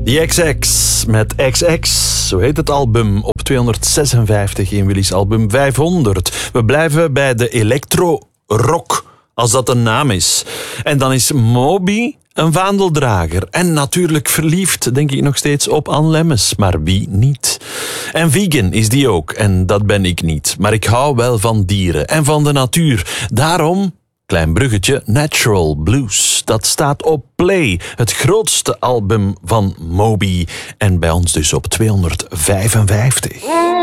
The XX met XX, zo heet het album, op 256 in Willy's album 500. We blijven bij de electro-rock, als dat een naam is. En dan is Moby een vaandeldrager. En natuurlijk verliefd, denk ik nog steeds, op Anne Lemmes. Maar wie niet? En vegan is die ook, en dat ben ik niet. Maar ik hou wel van dieren en van de natuur. Daarom... Klein bruggetje, Natural Blues. Dat staat op Play, het grootste album van Moby. En bij ons dus op 255.